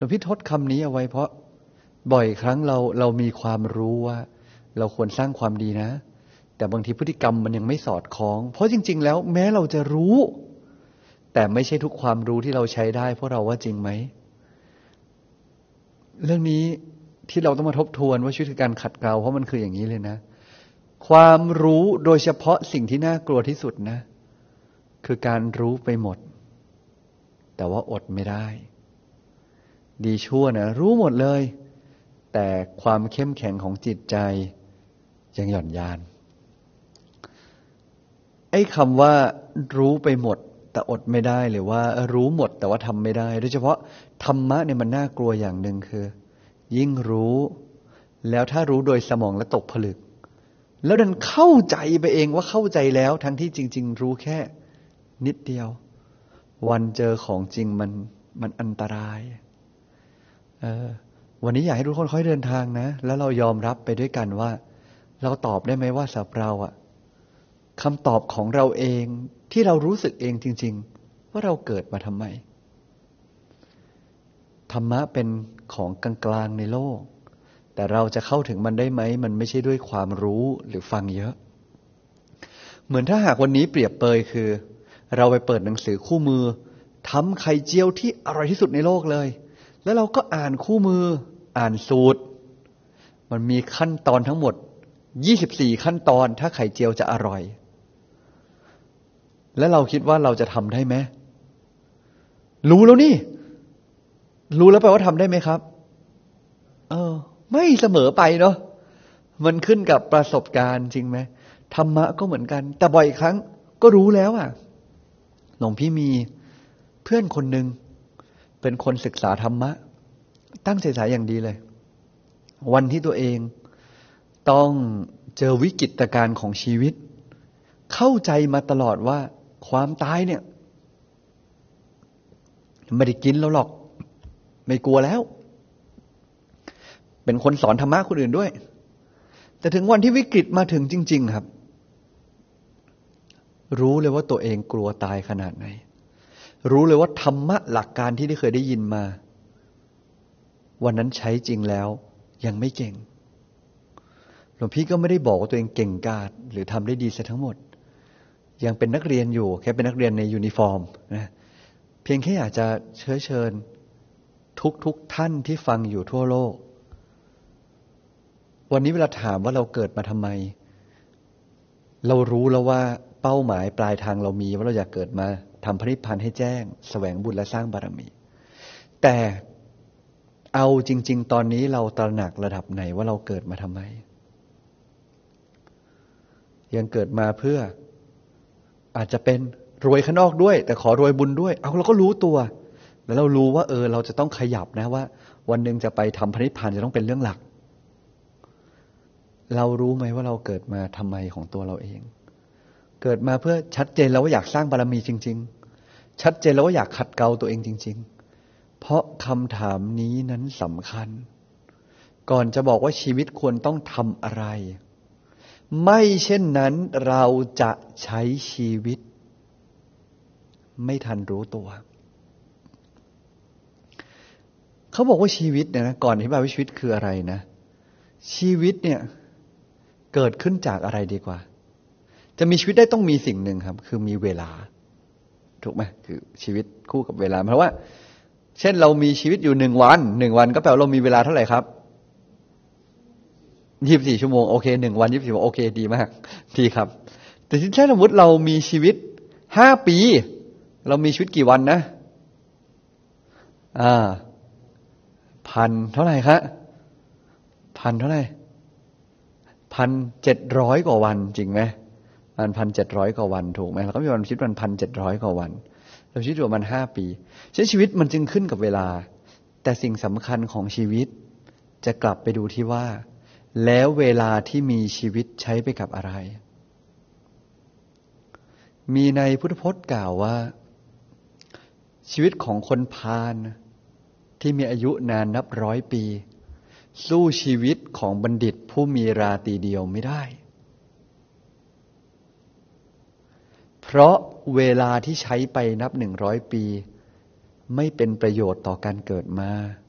ลวงพี่ทดคำนี้เอาไว้เพราะบ่อยครั้งเรามีความรู้ว่าเราควรสร้างความดีนะแต่บางทีพฤติกรรมมันยังไม่สอดคล้องเพราะจริงๆแล้วแม้เราจะรู้แต่ไม่ใช่ทุกความรู้ที่เราใช้ได้เพราะเราว่าจริงไหมเรื่องนี้ที่เราต้องมาทบทวนว่าชีวิตคือการขัดเกลาเพราะมันคืออย่างนี้เลยนะความรู้โดยเฉพาะสิ่งที่น่ากลัวที่สุดนะคือการรู้ไปหมดแต่ว่าอดไม่ได้ดีชั่วนะรู้หมดเลยแต่ความเข้มแข็งของจิตใจยังหย่อนยานไอ้คำว่ารู้ไปหมดแต่อดไม่ได้หรือว่ารู้หมดแต่ว่าทำไม่ได้โดยเฉพาะธรรมะเนี่ยมันน่ากลัวอย่างหนึ่งคือยิ่งรู้แล้วถ้ารู้โดยสมองและตกผลึกแล้วดันเข้าใจไปเองว่าเข้าใจแล้วทั้งที่จริงๆรู้แค่นิดเดียววันเจอของจริงมันอันตรายวันนี้อยากให้ทุกคนค่อยเดินทางนะแล้วเรายอมรับไปด้วยกันว่าเราตอบได้ไหมว่าสำหรับเราคำตอบของเราเองที่เรารู้สึกเองจริงๆว่าเราเกิดมาทำไมธรรมะเป็นของกลางๆในโลกแต่เราจะเข้าถึงมันได้ไหมมันไม่ใช่ด้วยความรู้หรือฟังเยอะเหมือนถ้าหากวันนี้เปรียบเปยคือเราไปเปิดหนังสือคู่มือทำไข่เจียวที่อร่อยที่สุดในโลกเลยแล้วเราก็อ่านคู่มืออ่านสูตรมันมีขั้นตอนทั้งหมด24ขั้นตอนถ้าไข่เจียวจะอร่อยแล้วเราคิดว่าเราจะทำได้ไหมรู้แล้วนี่รู้แล้วแปลว่าทำได้ไหมครับไม่เสมอไปเนาะมันขึ้นกับประสบการณ์จริงไหมธรรมะก็เหมือนกันแต่บ่อยครั้งก็รู้แล้วหลวงพี่มีเพื่อนคนหนึ่งเป็นคนศึกษาธรรมะตั้งใจศึกษาอย่างดีเลยวันที่ตัวเองต้องเจอวิกฤตการณ์ของชีวิตเข้าใจมาตลอดว่าความตายเนี่ยไม่ได้กินเราหรอกไม่กลัวแล้วเป็นคนสอนธรรมะคนอื่นด้วยแต่ถึงวันที่วิกฤตมาถึงจริงๆครับรู้เลยว่าตัวเองกลัวตายขนาดไหนรู้เลยว่าธรรมะหลักการที่ได้เคยได้ยินมาวันนั้นใช้จริงแล้วยังไม่เก่งหลวงพี่ก็ไม่ได้บอกว่าตัวเองเก่งกาจหรือทำได้ดีซะทั้งหมดยังเป็นนักเรียนอยู่แค่เป็นนักเรียนในยูนิฟอร์มนะเพียงแค่อยากจะเชิญทุกท่านที่ฟังอยู่ทั่วโลกวันนี้เวลาถามว่าเราเกิดมาทำไมเรารู้แล้วว่าเป้าหมายปลายทางเรามีว่าเราอยากเกิดมาทำพระนิพพานให้แจ้งแสวงบุญและสร้างบารมีแต่เอาจริงๆตอนนี้เราตระหนักระดับไหนว่าเราเกิดมาทำไมยังเกิดมาเพื่ออาจจะเป็นรวยข้างนอกด้วยแต่ขอรวยบุญด้วยเราก็รู้ตัวแล้วเรารู้ว่าเราจะต้องขยับนะว่าวันหนึ่งจะไปทำพระนิพพานจะต้องเป็นเรื่องหลักเรารู้ไหมว่าเราเกิดมาทำไมของตัวเราเองเกิดมาเพื่อชัดเจนแล้วว่าอยากสร้างบารมีจริงๆชัดเจนแล้วว่าอยากขัดเกลาตัวเองจริงๆเพราะคำถามนี้นั้นสำคัญก่อนจะบอกว่าชีวิตควรต้องทำอะไรไม่เช่นนั้นเราจะใช้ชีวิตไม่ทันรู้ตัวเขาบอกว่าชีวิตเนี่ยนะก่อนอธิบายว่าชีวิตคืออะไรนะชีวิตเนี่ยเกิดขึ้นจากอะไรดีกว่าจะมีชีวิตได้ต้องมีสิ่งหนึ่งครับคือมีเวลาถูกไหมคือชีวิตคู่กับเวลาเพราะว่าเช่นเรามีชีวิตอยู่1 วันก็แปลว่าเรามีเวลาเท่าไหร่ครับ24 ชั่วโมงโอเค1 วัน24 ชั่วโมงโอเคดีมากดีครับแต่ถ้าสมมติเรามีชีวิต5 ปีเรามีชีวิตกี่วันนะพันเท่าไหร่ครับพันเท่าไหร่1,700 กว่าวันจริงไหม1,700 กว่าวันถูกไหมเราก็มีวันชีวิต1,700 กว่าวันเราชีวิตอยู่ประมาณ5 ปีใช้ชีวิตมันจึงขึ้นกับเวลาแต่สิ่งสำคัญของชีวิตจะกลับไปดูที่ว่าแล้วเวลาที่มีชีวิตใช้ไปกับอะไรมีในพุทธพจน์กล่าวว่าชีวิตของคนพาลที่มีอายุนานนับ100 ปีสู้ชีวิตของบัณฑิตผู้มีราตรีเดียวไม่ได้เพราะเวลาที่ใช้ไปนับ100 ปีไม่เป็นประโยชน์ต่อการเกิดมา